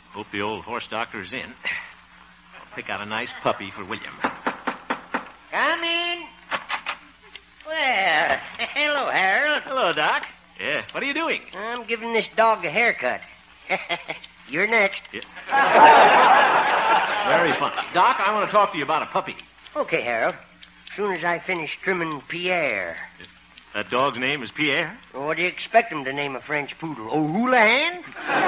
Hope the old horse doctor's in. I'll pick out a nice puppy for William. Come in. Well, hello, Harold. Hello, Doc. Yeah, what are you doing? I'm giving this dog a haircut. You're next. Yeah. Very funny. Doc, I want to talk to you about a puppy. Okay, Harold. As soon as I finish trimming Pierre. That dog's name is Pierre? What do you expect him to name a French poodle? O'Houlihan?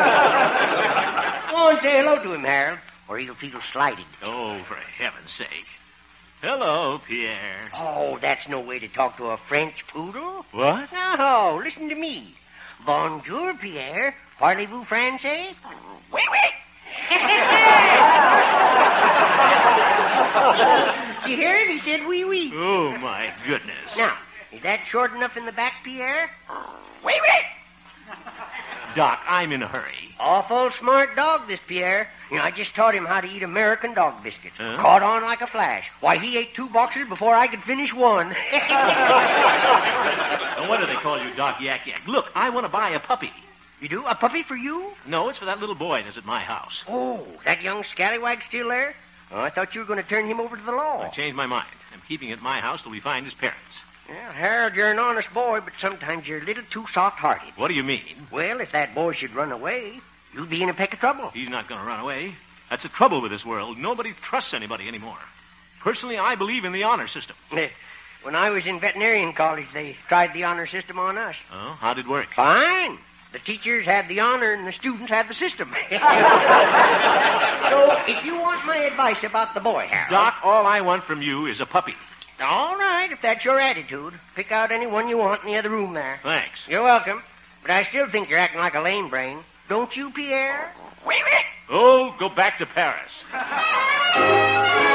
Go on, say hello to him, Harold, or he'll feel slighted. Oh, for heaven's sake. Hello, Pierre. Oh, that's no way to talk to a French poodle. What? No, listen to me. Bonjour, Pierre. Parlez-vous français? Oui, oui. Did you hear it? He said oui, oui. Oh, my goodness. Now, is that short enough in the back, Pierre? Oui, oui. Doc, I'm in a hurry. Awful smart dog, this Pierre. I just taught him how to eat American dog biscuits. Huh? Caught on like a flash. Why, he ate 2 boxes before I could finish one. No wonder they call you Doc Yak Yak. Look, I want to buy a puppy. You do? A puppy for you? No, it's for that little boy that's at my house. Oh, that young scallywag still there? Oh, I thought you were going to turn him over to the law. I changed my mind. I'm keeping it at my house till we find his parents. Well, Harold, you're an honest boy, but sometimes you're a little too soft-hearted. What do you mean? Well, if that boy should run away, you'll be in a peck of trouble. He's not going to run away. That's the trouble with this world. Nobody trusts anybody anymore. Personally, I believe in the honor system. When I was in veterinarian college, they tried the honor system on us. Oh, how'd it work? Fine. The teachers had the honor and the students had the system. So, if you want my advice about the boy, Harold... Doc, all I want from you is a puppy. All right, if that's your attitude. Pick out any one you want in the other room there. Thanks. You're welcome. But I still think you're acting like a lame brain. Don't you, Pierre? Oh, go back to Paris.